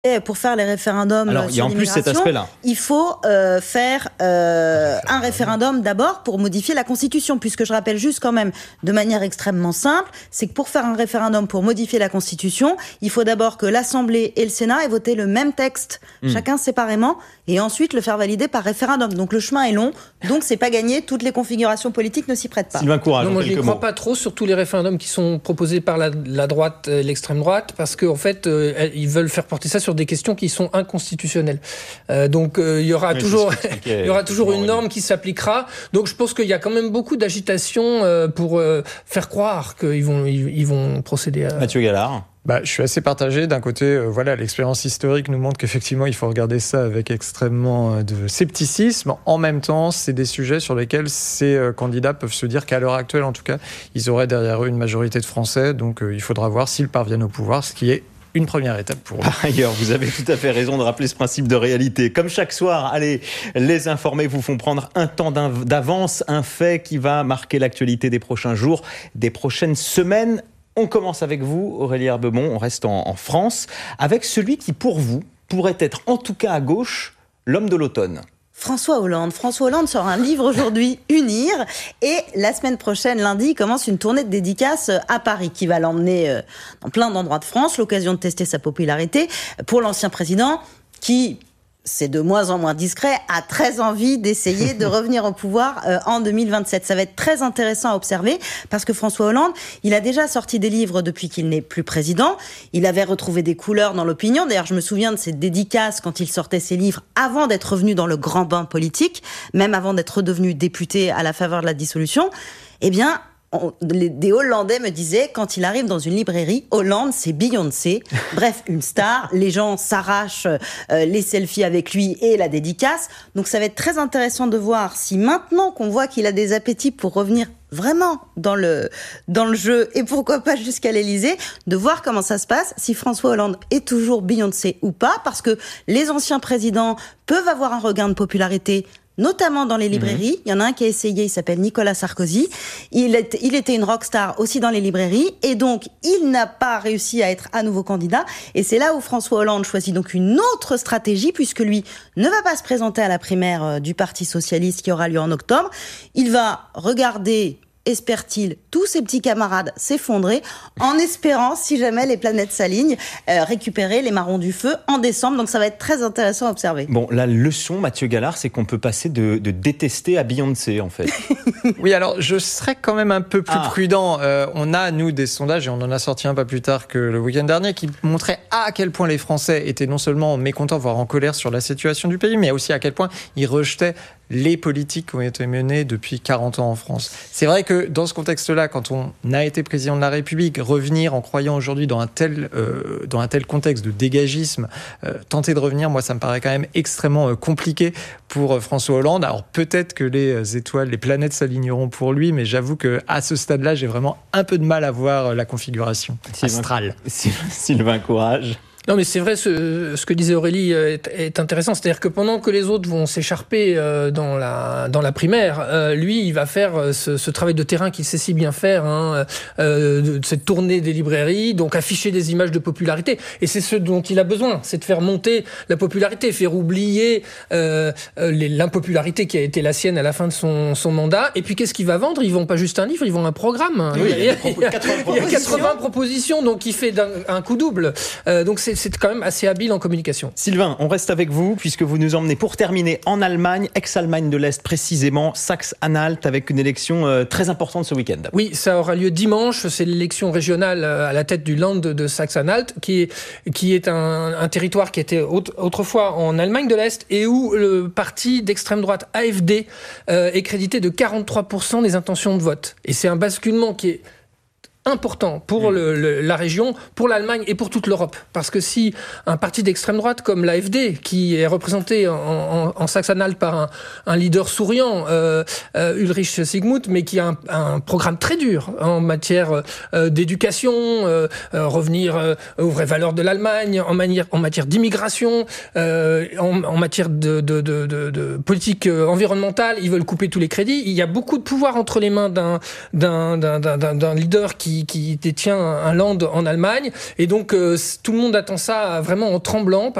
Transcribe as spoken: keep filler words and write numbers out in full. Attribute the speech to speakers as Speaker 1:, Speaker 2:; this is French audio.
Speaker 1: pour faire les référendums
Speaker 2: Alors,
Speaker 1: sur
Speaker 2: il y a en plus cet aspect-là.
Speaker 1: Il faut euh, faire euh, un référendum d'abord pour modifier la Constitution, puisque je rappelle juste quand même de manière extrêmement simple, c'est que pour faire un référendum pour modifier la Constitution, il faut d'abord que l'Assemblée et le Sénat aient voté le même texte, mmh. chacun séparément, et ensuite le faire valider par référendum. Donc le chemin est long, donc c'est pas gagné, toutes les configurations politiques ne s'y prêtent pas.
Speaker 2: Sylvain Courage,
Speaker 3: non, moi je ne crois
Speaker 2: mots.
Speaker 3: pas trop sur tous les référendums qui sont proposés par la, la droite et l'extrême droite, parce qu'en en fait, euh, ils veulent faire porter ça sur des questions qui sont inconstitutionnelles. Euh, donc euh, il y aura
Speaker 2: oui,
Speaker 3: toujours, il y aura toujours une norme qui s'appliquera. Donc je pense qu'il y a quand même beaucoup d'agitation euh, pour euh, faire croire qu'ils vont, ils, ils vont procéder à...
Speaker 2: Mathieu Gallard.
Speaker 4: Bah, je suis assez partagé. D'un côté, euh, voilà, l'expérience historique nous montre qu'effectivement, il faut regarder ça avec extrêmement euh, de scepticisme. En même temps, c'est des sujets sur lesquels ces euh, candidats peuvent se dire qu'à l'heure actuelle, en tout cas, ils auraient derrière eux une majorité de Français. Donc, euh, il faudra voir s'ils parviennent au pouvoir, ce qui est une première étape pour eux.
Speaker 2: Par ailleurs, vous avez tout à fait raison de rappeler ce principe de réalité. Comme chaque soir, allez, les informés vous font prendre un temps d'avance, un fait qui va marquer l'actualité des prochains jours, des prochaines semaines. On commence avec vous, Aurélie Herbemont, on reste en, en France, avec celui qui, pour vous, pourrait être, en tout cas à gauche, l'homme de l'automne.
Speaker 1: François Hollande. François Hollande sort un livre aujourd'hui, Unir, et la semaine prochaine, lundi, il commence une tournée de dédicaces à Paris qui va l'emmener dans plein d'endroits de France, l'occasion de tester sa popularité pour l'ancien président qui... c'est de moins en moins discret, a très envie d'essayer de revenir au pouvoir euh, en deux mille vingt-sept. Ça va être très intéressant à observer parce que François Hollande, il a déjà sorti des livres depuis qu'il n'est plus président. Il avait retrouvé des couleurs dans l'opinion. D'ailleurs, je me souviens de ses dédicaces quand il sortait ses livres avant d'être revenu dans le grand bain politique, même avant d'être redevenu député à la faveur de la dissolution. Eh bien, On, les, des Hollandais me disaient, quand il arrive dans une librairie, Hollande, c'est Beyoncé. Bref, une star. Les gens s'arrachent euh, les selfies avec lui et la dédicace. Donc ça va être très intéressant de voir si maintenant qu'on voit qu'il a des appétits pour revenir vraiment dans le, dans le jeu et pourquoi pas jusqu'à l'Élysée, de voir comment ça se passe, si François Hollande est toujours Beyoncé ou pas, parce que les anciens présidents peuvent avoir un regain de popularité, notamment dans les librairies. Mmh. Il y en a un qui a essayé, il s'appelle Nicolas Sarkozy. Il, est, il était une rockstar aussi dans les librairies, et donc il n'a pas réussi à être à nouveau candidat. Et c'est là où François Hollande choisit donc une autre stratégie, puisque lui ne va pas se présenter à la primaire du Parti socialiste qui aura lieu en octobre. Il va regarder, espère-t-il, tous ses petits camarades s'effondrer, en espérant, si jamais les planètes s'alignent, euh, récupérer les marrons du feu en décembre. Donc ça va être très intéressant à observer.
Speaker 2: Bon, la leçon, Mathieu Gallard, c'est qu'on peut passer de, de détester à Beyoncé, en fait.
Speaker 4: Oui, alors je serais quand même un peu plus
Speaker 2: ah.
Speaker 4: prudent. Euh, on a, nous, des sondages, et on en a sorti un pas plus tard que le week-end dernier, qui montraient à quel point les Français étaient non seulement mécontents, voire en colère sur la situation du pays, mais aussi à quel point ils rejetaient les politiques qui ont été menées depuis quarante ans en France. C'est vrai que dans ce contexte-là, quand on a été président de la République, revenir en croyant aujourd'hui dans un tel, euh, dans un tel contexte de dégagisme, euh, tenter de revenir, moi, ça me paraît quand même extrêmement euh, compliqué pour euh, François Hollande. Alors peut-être que les étoiles, les planètes s'aligneront pour lui, mais j'avoue qu'à ce stade-là, j'ai vraiment un peu de mal à voir la configuration
Speaker 2: Sylvain,
Speaker 4: astrale.
Speaker 2: Sylvain Courage.
Speaker 3: Non, mais c'est vrai, ce, ce que disait Aurélie est, est intéressant. C'est-à-dire que pendant que les autres vont s'écharper euh, dans la dans la primaire, euh, lui, il va faire ce, ce travail de terrain qu'il sait si bien faire, hein, euh, de, de cette tournée des librairies, donc afficher des images de popularité. Et c'est ce dont il a besoin, c'est de faire monter la popularité, faire oublier euh, les, l'impopularité qui a été la sienne à la fin de son, son mandat. Et puis, qu'est-ce qu'il va vendre ? Ils vendent pas juste un livre, ils vendent un programme.
Speaker 2: Oui,
Speaker 3: il, y a, il, y a, il y a quatre-vingts propositions, donc il fait d'un, un coup double. Euh, donc c'est C'est quand même assez habile en communication.
Speaker 2: Sylvain, on reste avec vous puisque vous nous emmenez pour terminer en Allemagne, ex-Allemagne de l'Est précisément, Saxe-Anhalt, avec une élection euh, très importante ce week-end.
Speaker 3: Oui, ça aura lieu dimanche. C'est l'élection régionale à la tête du Land de Saxe-Anhalt, qui est, qui est un, un territoire qui était autrefois en Allemagne de l'Est et où le parti d'extrême droite A F D euh, est crédité de quarante-trois pour cent des intentions de vote. Et c'est un basculement qui est important pour le, le, la région, pour l'Allemagne et pour toute l'Europe. Parce que si un parti d'extrême droite comme l'A F D, qui est représenté en, en, en Saxe-Anhalt par un, un leader souriant, euh, euh, Ulrich Sigmuth, mais qui a un, un programme très dur en matière euh, d'éducation, euh, euh, revenir euh, aux vraies valeurs de l'Allemagne, en, manière, en matière d'immigration, euh, en, en matière de, de, de, de, de politique environnementale, ils veulent couper tous les crédits. Il y a beaucoup de pouvoir entre les mains d'un, d'un, d'un, d'un, d'un leader qui qui, qui détient un land en Allemagne. Et donc, euh, tout le monde attend ça vraiment en tremblant.